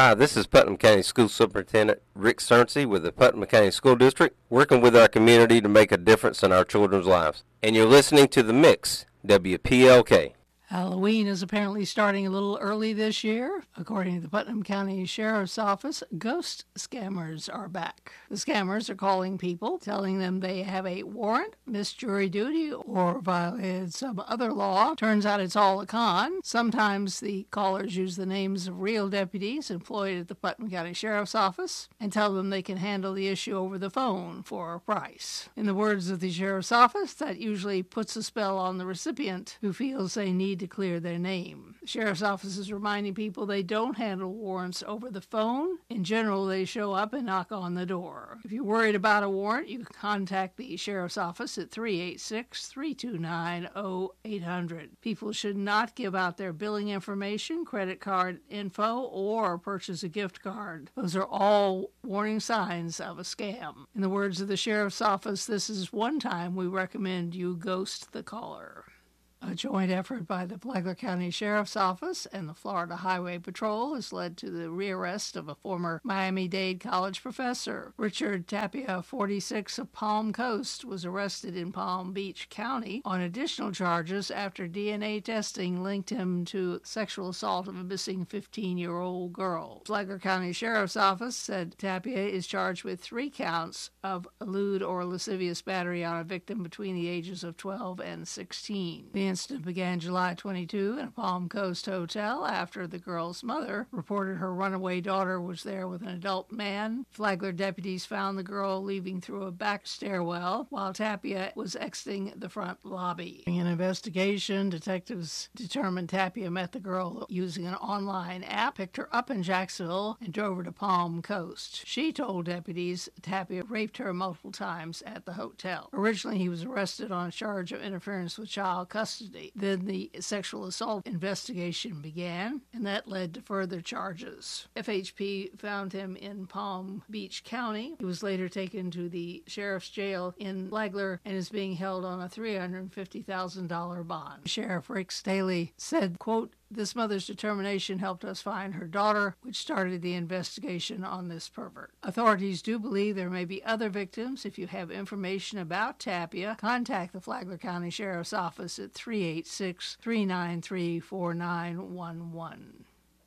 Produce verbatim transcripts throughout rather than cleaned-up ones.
Hi, this is Putnam County School Superintendent Rick Cernsey with the Putnam County School District, working with our community to make a difference in our children's lives. And you're listening to The Mix, W P L K. Halloween is apparently starting a little early this year. According to the Putnam County Sheriff's Office, ghost scammers are back. The scammers are calling people, telling them they have a warrant, missed jury duty, or violated some other law. Turns out it's all a con. Sometimes the callers use the names of real deputies employed at the Putnam County Sheriff's Office and tell them they can handle the issue over the phone for a price. In the words of the Sheriff's Office, that usually puts a spell on the recipient who feels they need to clear their name. The Sheriff's Office is reminding people they don't handle warrants over the phone. In general, they show up and knock on the door. If you're worried about a warrant, you can contact the Sheriff's Office at three eight six, three two nine, zero eight hundred. People should not give out their billing information, credit card info, or purchase a gift card. Those are all warning signs of a scam. In the words of the Sheriff's Office, this is one time we recommend you ghost the caller. A joint effort by the Flagler County Sheriff's Office and the Florida Highway Patrol has led to the rearrest of a former Miami-Dade College professor. Richard Tapia, forty-six, of Palm Coast, was arrested in Palm Beach County on additional charges after D N A testing linked him to sexual assault of a missing fifteen-year-old girl. Flagler County Sheriff's Office said Tapia is charged with three counts of lewd or lascivious battery on a victim between the ages of twelve and sixteen. The incident began July twenty-second in a Palm Coast hotel after the girl's mother reported her runaway daughter was there with an adult man. Flagler deputies found the girl leaving through a back stairwell while Tapia was exiting the front lobby. In an investigation, detectives determined Tapia met the girl using an online app, picked her up in Jacksonville, and drove her to Palm Coast. She told deputies Tapia raped her multiple times at the hotel. Originally, he was arrested on a charge of interference with child custody. Then the sexual assault investigation began, and that led to further charges. F H P found him in Palm Beach County. He was later taken to the sheriff's jail in Flagler and is being held on a three hundred fifty thousand dollars bond. Sheriff Rick Staley said, quote, "This mother's determination helped us find her daughter, which started the investigation on this pervert." Authorities do believe there may be other victims. If you have information about Tapia, contact the Flagler County Sheriff's Office at three eight six, three nine three, four nine one one.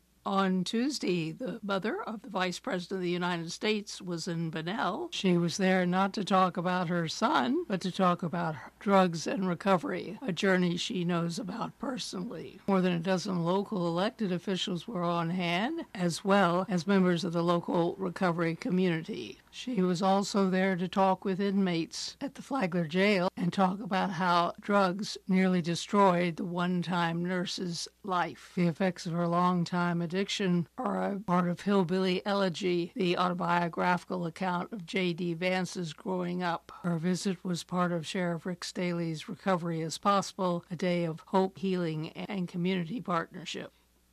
On Tuesday, the mother of the Vice President of the United States was in Bunnell. She was there not to talk about her son, but to talk about drugs and recovery, a journey she knows about personally. More than a dozen local elected officials were on hand, as well as members of the local recovery community. She was also there to talk with inmates at the Flagler jail and talk about how drugs nearly destroyed the one-time nurse's life. The effects of her long-time addiction are a part of Hillbilly Elegy, the autobiographical account of J D. Vance's growing up. Her visit was part of Sheriff Rick Staley's Recovery as Possible, a day of hope, healing, and community partnership.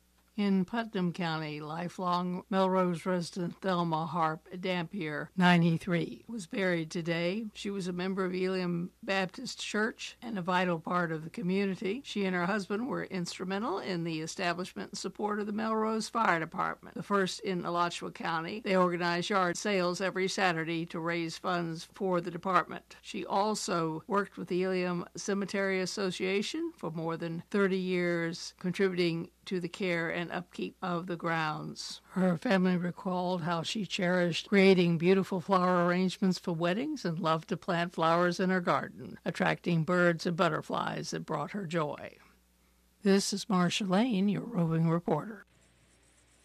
In Putnam County, lifelong Melrose resident Thelma Harp Dampier, ninety-three, was buried today. She was a member of Elim Baptist Church and a vital part of the community. She and her husband were instrumental in the establishment and support of the Melrose Fire Department, the first in Alachua County. They organize yard sales every Saturday to raise funds for the department. She also worked with the Elim Cemetery Association for more than thirty years, contributing to the care and upkeep of the grounds. Her family recalled how she cherished creating beautiful flower arrangements for weddings and loved to plant flowers in her garden, attracting birds and butterflies that brought her joy. This is Marcia Lane, your roving reporter.